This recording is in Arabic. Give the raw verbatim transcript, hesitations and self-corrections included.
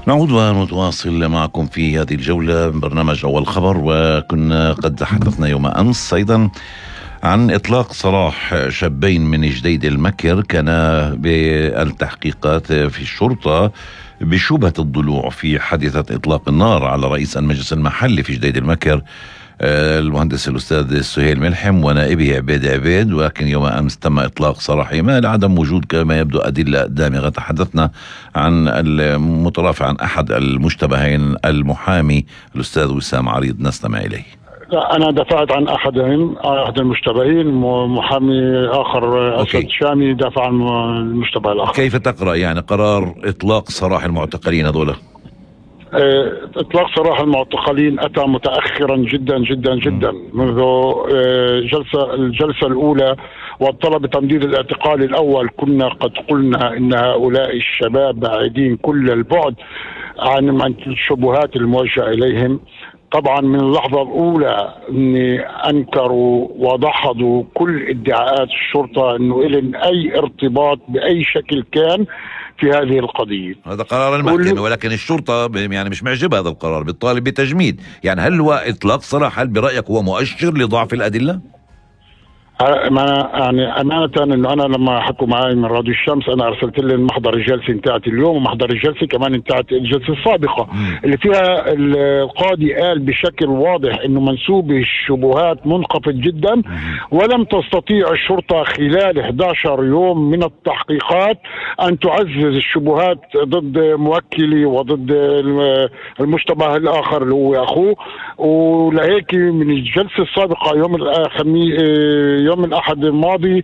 نعود ونتواصل معكم في هذه الجولة من برنامج أول خبر. وكنا قد تحدثنا يوم أمس أيضا عن إطلاق سراح شابين من جديد المكر كانا بالتحقيقات في الشرطة بشبهة الضلوع في حادثة إطلاق النار على رئيس المجلس المحلي في جديد المكر المهندس الأستاذ سهيل ملحم ونائبه عبيد عبيد. ولكن يوم أمس تم إطلاق سراحهما لعدم وجود كما يبدو أدلة دامغة. تحدثنا عن المترافع عن أحد المشتبهين المحامي الأستاذ وسام عريض، نستمع إليه. أنا دفعت عن أحدهم أحد المشتبهين، محامي آخر أسد شامي دافع عن المشتبه الآخر. كيف تقرأ يعني قرار إطلاق سراح المعتقلين هذولا؟ اطلاق سراح المعتقلين اتى متاخرا جدا جدا جدا منذ جلسه الجلسه الاولى والطلب تمديد الاعتقال الاول. كنا قد قلنا ان هؤلاء الشباب بعيدين كل البعد عن الشبهات الموجهه اليهم. طبعا من اللحظه الاولى اني انكروا ودحضوا كل ادعاءات الشرطه انه لهم اي ارتباط باي شكل كان في هذه القضية. هذا قرار المحكمة، ولكن الشرطة يعني مش معجبة هذا القرار، بالطالب بتجميد. يعني هل هو إطلاق سراح هل برأيك هو مؤشر لضعف الأدلة؟ ما يعني أمانة إنه أنا لما حكوا معي من راديو الشمس أنا أرسلت لهم محضر الجلسة انتهت اليوم، ومحضر الجلسة كمان انتهت الجلسة السابقة مم. اللي فيها القاضي قال بشكل واضح إنه منسوب الشبهات منخفض جدا، مم. ولم تستطيع الشرطة خلال إحدى عشر يوم من التحقيقات أن تعزز الشبهات ضد موكلي وضد المشتبه الآخر اللي هو أخوه. ولهيك من الجلسة السابقة يوم الخميس يوم الأحد الماضي